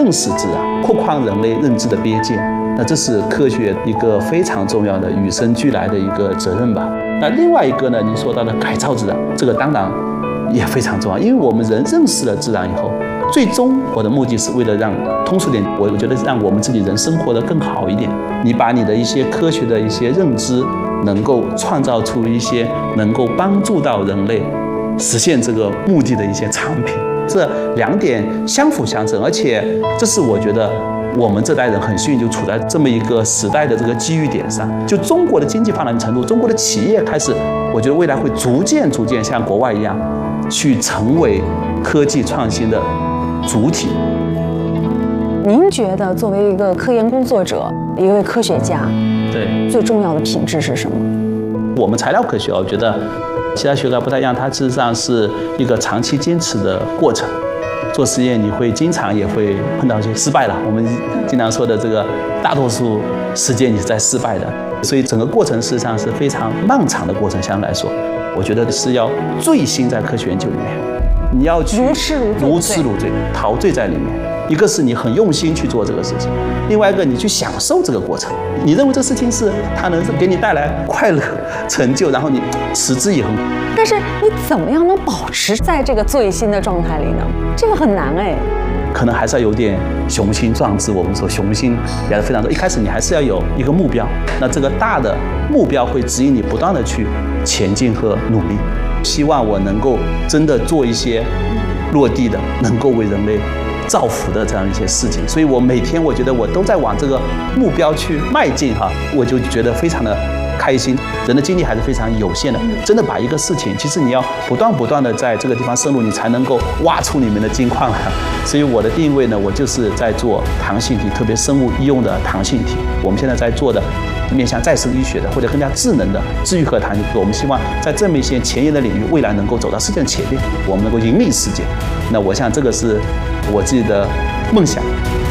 认识自然，扩宽人类认知的边界。那这是科学一个非常重要的与生俱来的一个责任吧。那另外一个呢，您说到的改造自然，这个当然也非常重要，因为我们人认识了自然以后，最终我的目的是为了让通俗点，我觉得让我们自己人生活得更好一点。你把你的一些科学的一些认知，能够创造出一些能够帮助到人类实现这个目的的一些产品，这两点相辅相成，而且这是我觉得我们这代人很幸运，就处在这么一个时代的这个机遇点上。就中国的经济发展程度，中国的企业开始，我觉得未来会逐渐像国外一样，去成为科技创新的主体。 您觉得作为一个科研工作者，一位科学家， 对最重要的品质是什么？ 我们材料科学，我觉得其他学科不太一样，它事实上是一个长期坚持的过程。做实验你会经常也会碰到一些失败了，我们经常说的这个大多数时间你是在失败的，所以整个过程事实上是非常漫长的过程。相对来说，我觉得是要醉心在科学研究里面，你要去如痴如醉，陶醉在里面。一个是你很用心去做这个事情，另外一个你去享受这个过程，你认为这事情是它能给你带来快乐成就，然后你持之以恒。 但是你怎么样能保持在这个醉心的状态里呢？这个很难哎。 可能还是要有点雄心壮志。我们说雄心也是非常多，一开始你还是要有一个目标，那这个大的目标会指引你不断的去前进和努力。希望我能够真的做一些落地的，能够为人类造福的这样一些事情，所以我每天我觉得我都在往这个目标去迈进哈，我就觉得非常的开心。人的精力还是非常有限的，真的把一个事情，其实你要不断的在这个地方深入，你才能够挖出里面的金矿来。所以我的定位呢，我就是在做糖性体，特别生物医用的糖性体。我们现在在做的面向再生医学的或者更加智能的治愈和糖性体，我们希望在这么一些前沿的领域，未来能够走到世界的前列，我们能够引领世界。那我想这个是我自己的梦想，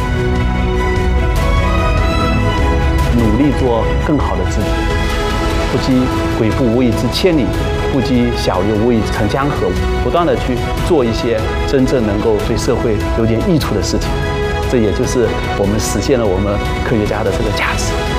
努力做更好的自己。不积跬步无以至千里，不积小流无以成江河。不断的去做一些真正能够对社会有点益处的事情，这也就是我们实现了我们科学家的这个价值。